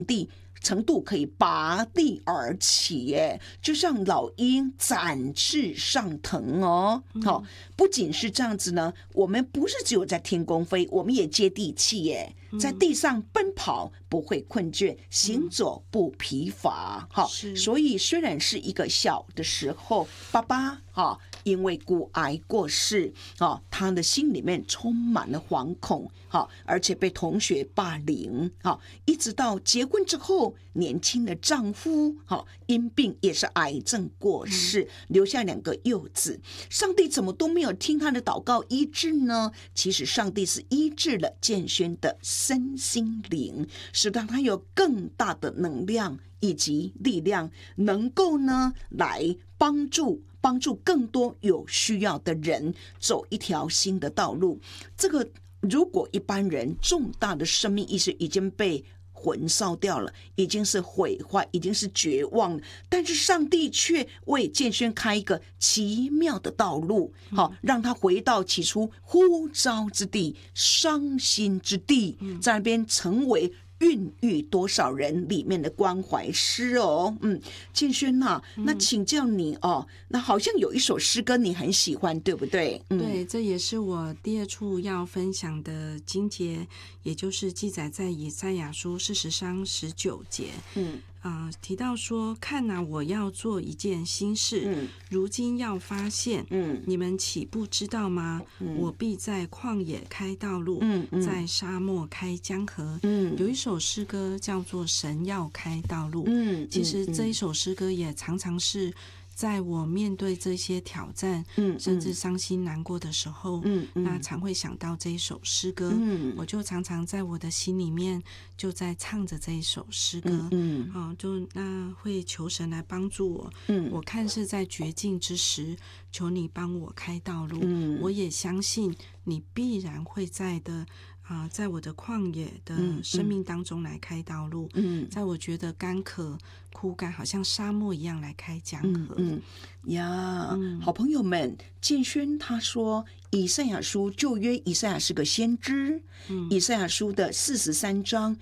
程度可以拔地而起耶，就像老鹰展翅上腾哦。好，不仅是这样子呢，我们不是只有在天空飞，我们也接地气耶，在地上奔跑不会困倦，行走不疲乏。好，所以虽然是一个小的时候，爸爸因为骨癌过世，他的心里面充满了惶恐，而且被同学霸凌，一直到结婚之后，年轻的丈夫因病也是癌症过世，留下2个幼子。上帝怎么都没有听他的祷告医治呢？其实上帝是医治了建轩的身心灵，使得他有更大的能量以及力量，能够呢来帮助更多有需要的人走一条新的道路。这个如果一般人重大的生命意识已经被焚烧掉了，已经是毁坏，已经是绝望了，但是上帝却为建轩开一个奇妙的道路，让他回到起初呼召之地、伤心之地，在那边成为孕育多少人里面的关怀师哦。建轩那请教你哦，那好像有一首诗歌你很喜欢，对不对？ 对，这也是我第2处要分享的经节，也就是记载在以赛亚书40章19节。提到说，看哪，我要做一件新事，如今要发现，你们岂不知道吗？我必在旷野开道路，在沙漠开江河。有一首诗歌叫做《神要开道路》。其实这一首诗歌也常常是在我面对这些挑战，甚至伤心难过的时候，那常会想到这一首诗歌，我就常常在我的心里面就在唱着这一首诗歌，就那会求神来帮助我，我看是在绝境之时，求你帮我开道路，我也相信你必然会在我的旷野的生命当中来开道路，在我觉得干渴枯干好像沙漠一样来开江河。 好朋友们，建轩他说以赛亚书旧约以赛亚是个先知，以赛亚书的43章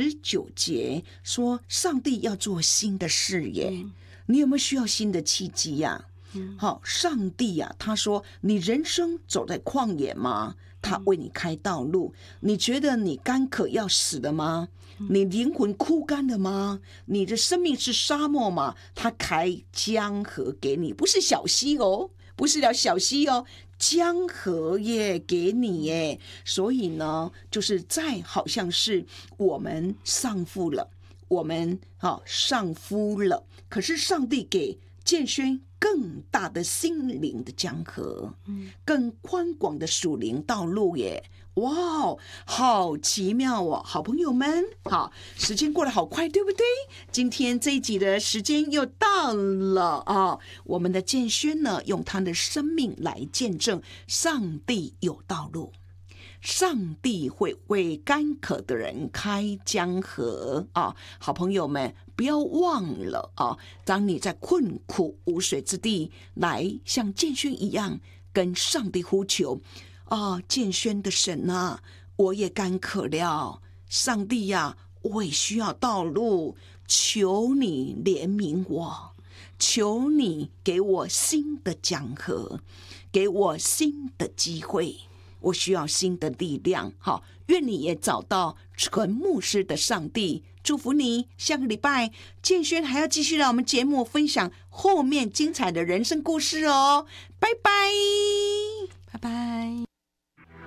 19节说上帝要做新的事耶，你有没有需要新的契机呀？上帝他说你人生走在旷野吗？他为你开道路。你觉得你干渴要死了吗？你灵魂枯干了吗？你的生命是沙漠吗？他开江河给你，不是小溪哦，不是小溪哦，江河耶给你耶。所以呢，就是好像是我们丧父了，我们丧夫了，可是上帝给建轩更大的心灵的江河，更宽广的属灵道路耶。哇，好奇妙哦！好朋友们，时间过得好快，对不对？今天这一集的时间又到了我们的建轩呢，用他的生命来见证上帝有道路，上帝会为干渴的人开江河好朋友们，不要忘了当你在困苦无水之地，来像建轩一样跟上帝呼求建轩的神我也干渴了，上帝呀，我也需要道路，求你怜悯我，求你给我新的江河，给我新的机会，我需要新的力量。愿你也找到纯牧师的上帝，祝福你。下个礼拜建轩还要继续让我们节目分享后面精彩的人生故事哦，拜拜。